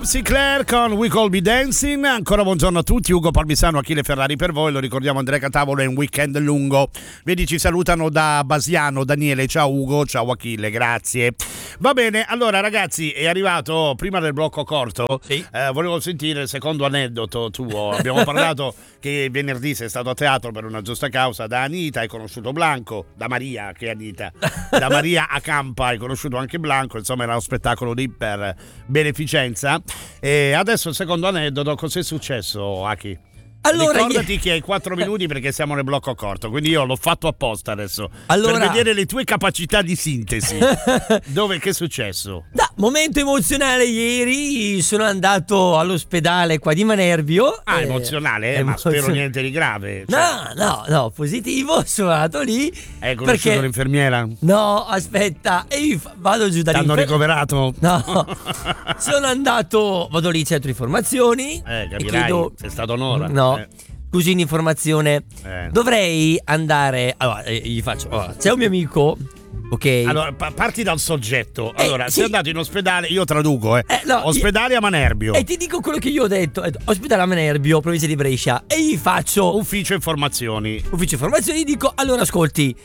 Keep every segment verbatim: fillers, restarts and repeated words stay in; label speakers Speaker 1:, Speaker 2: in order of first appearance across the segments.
Speaker 1: Sinclair con We Call Be Dancing. Ancora buongiorno a tutti, Ugo Palmisano, Achille Ferrari per voi, lo ricordiamo, Andrea Catavolo, è un weekend lungo. Vedi, ci salutano da Basiano, Daniele, ciao Ugo, ciao Achille, grazie. Va bene, allora ragazzi, è arrivato prima del blocco corto,
Speaker 2: sì.
Speaker 1: eh, volevo sentire il secondo aneddoto tuo. Abbiamo parlato che venerdì sei stato a teatro per una giusta causa da Anita, hai conosciuto Blanco, da Maria, che è Anita, da Maria a Campa hai conosciuto anche Blanco, insomma era uno spettacolo di per beneficenza. E adesso il secondo aneddoto, cos'è successo, Aki?
Speaker 2: Allora,
Speaker 1: ricordati
Speaker 2: io...
Speaker 1: che hai quattro minuti perché siamo nel blocco corto, quindi io l'ho fatto apposta adesso,
Speaker 2: allora...
Speaker 1: per vedere le tue capacità di sintesi. Dove, che è successo?
Speaker 2: Da, momento emozionale, ieri sono andato all'ospedale qua di Manerbio.
Speaker 1: Ah,
Speaker 2: eh,
Speaker 1: emozionale? Eh,
Speaker 2: emozio...
Speaker 1: ma spero niente di grave. Cioè...
Speaker 2: No, no, no, positivo, sono andato lì.
Speaker 1: Hai conosciuto
Speaker 2: perché...
Speaker 1: l'infermiera?
Speaker 2: No, aspetta, e io vado giù dall'infermiera.
Speaker 1: T'hanno ricoverato?
Speaker 2: No, sono andato, vado lì, centro informazioni.
Speaker 1: Eh, capirai,
Speaker 2: e chiedo...
Speaker 1: sei stato un'ora.
Speaker 2: No.
Speaker 1: Eh.
Speaker 2: Scusi, un'informazione.
Speaker 1: Eh.
Speaker 2: Dovrei andare. Allora, eh, gli faccio. Allora, c'è un mio amico. Ok.
Speaker 1: Allora, pa- parti dal soggetto.
Speaker 2: Eh,
Speaker 1: allora,
Speaker 2: sì.
Speaker 1: sei andato in ospedale, io traduco, eh.
Speaker 2: Eh, no,
Speaker 1: ospedale
Speaker 2: io...
Speaker 1: a Manerbio.
Speaker 2: E ti dico quello che io ho detto. Ho detto, ospedale a Manerbio, provincia di Brescia. E gli faccio.
Speaker 1: Ufficio informazioni.
Speaker 2: Ufficio informazioni. Gli dico: allora, ascolti,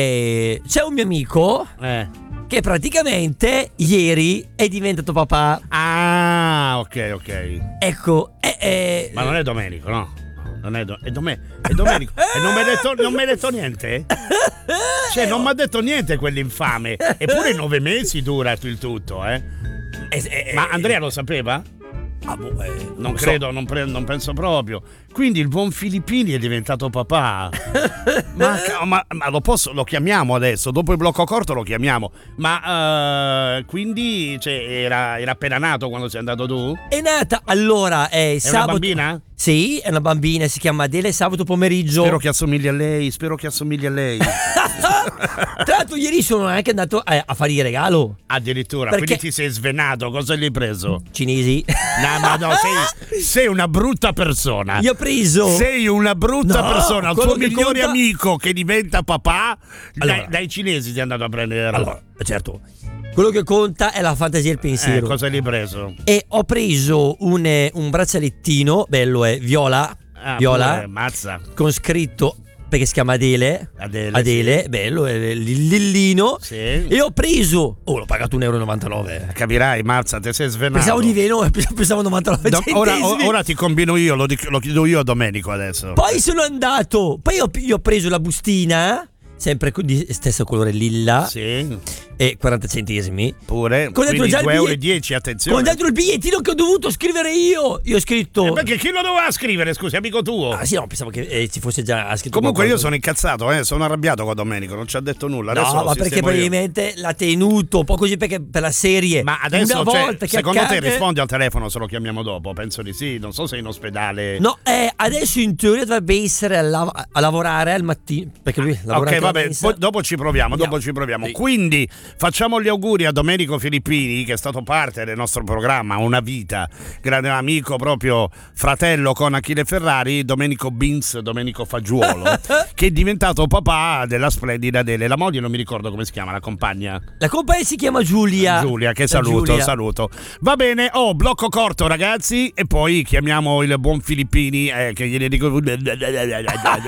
Speaker 2: eh, c'è un mio amico.
Speaker 1: Eh.
Speaker 2: Che praticamente ieri è diventato papà.
Speaker 1: Ah, ok, ok.
Speaker 2: Ecco, eh, eh,
Speaker 1: ma non è Domenico, no? Non è, do- è, Dome- è Domenico. E non mi hai detto, non mi hai detto niente? Cioè, non mi ha detto niente quell'infame. Eppure nove mesi dura il tutto, eh?
Speaker 2: eh, eh
Speaker 1: Ma Andrea lo sapeva?
Speaker 2: Ah, boh, eh,
Speaker 1: non
Speaker 2: non
Speaker 1: credo,
Speaker 2: so.
Speaker 1: non, pre- non penso proprio. Quindi il buon Filippini è diventato papà. ma, ma, ma lo posso, lo chiamiamo adesso, dopo il blocco corto lo chiamiamo. Ma uh, quindi cioè, era, era appena nato quando sei andato tu?
Speaker 2: È nata, allora è,
Speaker 1: È
Speaker 2: sabato.
Speaker 1: una bambina?
Speaker 2: Sì, è una bambina, si chiama Adele, sabato pomeriggio.
Speaker 1: Spero che assomigli a lei, spero che assomigli a lei.
Speaker 2: Tra l'altro ieri sono anche andato a, a fare il regalo.
Speaker 1: Addirittura,
Speaker 2: perché...
Speaker 1: quindi ti sei svenato, cosa gli hai preso?
Speaker 2: Cinesi.
Speaker 1: No, ma no, sei, sei una brutta persona.
Speaker 2: Io ho preso.
Speaker 1: Sei una brutta
Speaker 2: no,
Speaker 1: persona. Il tuo migliore
Speaker 2: conta...
Speaker 1: amico che diventa papà,
Speaker 2: allora,
Speaker 1: dai, dai cinesi ti è andato a prendere.
Speaker 2: Allora, certo. Quello che conta è la fantasia e il pensiero.
Speaker 1: Eh, cosa gli hai preso?
Speaker 2: E ho preso un, un braccialettino, bello è, viola.
Speaker 1: Ah,
Speaker 2: viola.
Speaker 1: Pure, mazza.
Speaker 2: Con scritto, perché si chiama Adele.
Speaker 1: Adele,
Speaker 2: Adele,
Speaker 1: sì.
Speaker 2: Bello, è il lillino.
Speaker 1: Sì.
Speaker 2: E ho preso, oh, l'ho pagato un euro e novantanove.
Speaker 1: Capirai, mazza, te sei svenato.
Speaker 2: Pensavo di meno, pensavo novantanove
Speaker 1: Do-
Speaker 2: centesimi.
Speaker 1: ora, ora ti combino io, lo, dico, lo chiedo io a Domenico adesso.
Speaker 2: Poi sono andato, poi ho, io ho preso la bustina, sempre di stesso colore lilla.
Speaker 1: Sì.
Speaker 2: E quaranta centesimi.
Speaker 1: Pure.
Speaker 2: Con
Speaker 1: Quindi
Speaker 2: già
Speaker 1: due euro e
Speaker 2: bigliet-
Speaker 1: dieci, attenzione.
Speaker 2: Con dentro il bigliettino che ho dovuto scrivere io. Io ho scritto.
Speaker 1: Eh, perché chi lo doveva scrivere, scusi, amico tuo?
Speaker 2: Ah sì, no, pensavo che eh, ci fosse già scritto.
Speaker 1: Comunque
Speaker 2: qualcosa.
Speaker 1: io sono incazzato, eh, sono arrabbiato con Domenico, non ci ha detto nulla. Adesso
Speaker 2: No, ma perché probabilmente l'ha tenuto un po' così perché per la serie.
Speaker 1: Ma adesso,
Speaker 2: una
Speaker 1: cioè,
Speaker 2: volta che
Speaker 1: secondo
Speaker 2: accade...
Speaker 1: te rispondi al telefono se lo chiamiamo dopo? Penso di sì, non so se è in ospedale.
Speaker 2: No, eh, adesso in teoria dovrebbe essere a, lav- a lavorare al mattino. Perché lui lavora
Speaker 1: Ok,
Speaker 2: anche la
Speaker 1: vabbè,
Speaker 2: mensa.
Speaker 1: poi dopo ci proviamo, dopo
Speaker 2: Andiamo.
Speaker 1: ci proviamo.
Speaker 2: Sì.
Speaker 1: Quindi facciamo gli auguri a Domenico Filippini, che è stato parte del nostro programma Una Vita, grande amico, proprio fratello con Achille Ferrari, Domenico Beans, Domenico Fagiuolo, che è diventato papà della splendida Adele. La moglie non mi ricordo come si chiama, la compagna.
Speaker 2: La compagna si chiama Giulia.
Speaker 1: Giulia, che
Speaker 2: La
Speaker 1: saluto,
Speaker 2: Giulia.
Speaker 1: saluto. Va bene, oh, blocco corto ragazzi, e poi chiamiamo il buon Filippini, eh, che gliene dico...
Speaker 3: Andrea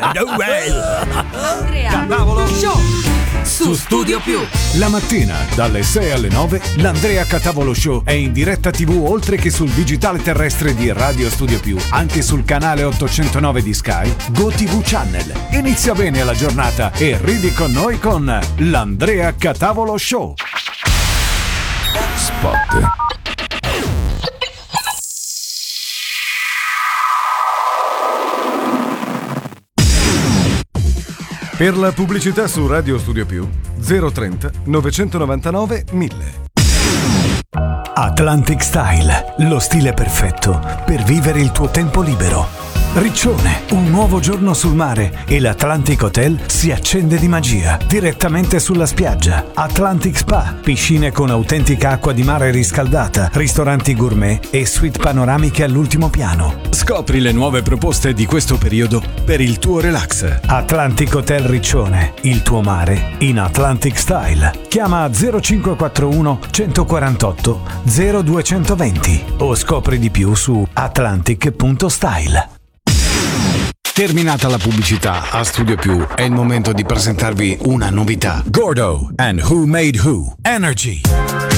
Speaker 3: Catavolo Show su Studio Più.
Speaker 4: La mattina dalle sei alle nove l'Andrea Catavolo Show è in diretta tivù oltre che sul digitale terrestre di Radio Studio Più, anche sul canale ottocentonove di Sky, GoTV Channel. Inizia bene la giornata e ridi con noi con l'Andrea Catavolo Show. Spot. Per la pubblicità su Radio Studio Più zero trenta novecentonovantanove mille. Atlantic Style, lo stile perfetto per vivere il tuo tempo libero. Riccione, un nuovo giorno sul mare e l'Atlantic Hotel si accende di magia direttamente sulla spiaggia. Atlantic Spa, piscine con autentica acqua di mare riscaldata, ristoranti gourmet e suite panoramiche all'ultimo piano.
Speaker 5: Scopri le nuove proposte di questo periodo per il tuo relax.
Speaker 4: Atlantic Hotel Riccione, il tuo mare in Atlantic Style. Chiama zero cinque quattro uno uno quattro otto zero due due zero o scopri di più su atlantic punto style.
Speaker 5: Terminata la pubblicità, a Studio Più è il momento di presentarvi una novità. Gordo and Who Made Who. Energy.